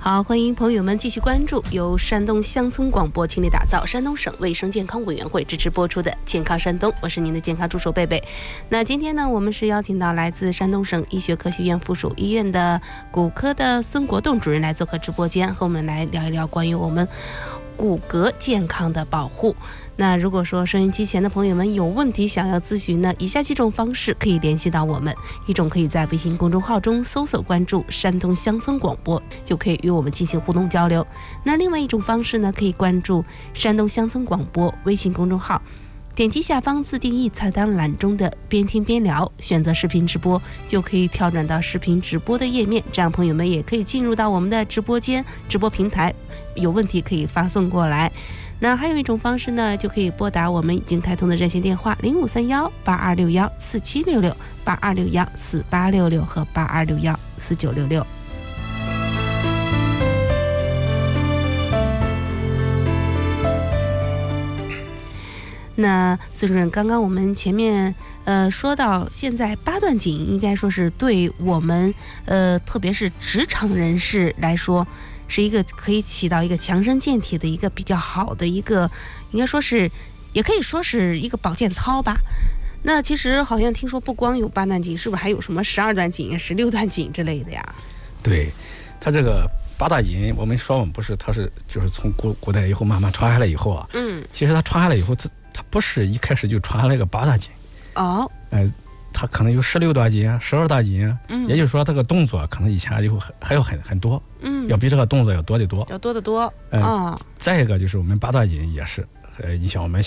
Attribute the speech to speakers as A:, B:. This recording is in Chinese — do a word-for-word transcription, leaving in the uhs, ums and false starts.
A: 好，欢迎朋友们继续关注由山东乡村广播倾力打造、山东省卫生健康委员会支持播出的《健康山东》，我是您的健康助手贝贝。那今天呢，我们是邀请到来自山东省医学科学院附属医院的骨科的孙国栋主任来做客直播间，和我们来聊一聊关于我们骨骼健康的保护。那如果说收音机前的朋友们有问题想要咨询呢，以下几种方式可以联系到我们。一种可以在微信公众号中搜索关注山东乡村广播，就可以与我们进行互动交流。那另外一种方式呢，可以关注山东乡村广播微信公众号，点击下方自定义菜单栏中的边听边聊，选择视频直播，就可以跳转到视频直播的页面，这样朋友们也可以进入到我们的直播间直播平台，有问题可以发送过来。那还有一种方式呢，就可以拨打我们已经开通的热线电话零五三幺八二六幺四七六六、八二六幺四八六六和八二六幺四九六六。那孙主任，刚刚我们前面呃说到，现在八段锦应该说是对我们呃特别是职场人士来说，是一个可以起到一个强身健体的一个比较好的一个，应该说是也可以说是一个保健操吧。那其实好像听说不光有八段锦，是不是还有什么十二段锦、十六段锦之类的呀？
B: 对，它这个八段锦，我们说我们不是，它是就是从古古代以后慢慢传下来以后啊，嗯，其实它传下来以后，它它不是一开始就传下来个八段锦哦，呃，它可能有十六段锦、十二段锦，嗯，也就是说这个动作可能以前以后还还有很很多，嗯，要比这个动作要多得多，
A: 要多得多，
B: 呃，哦，再一个就是我们八段锦也是，呃，你像我们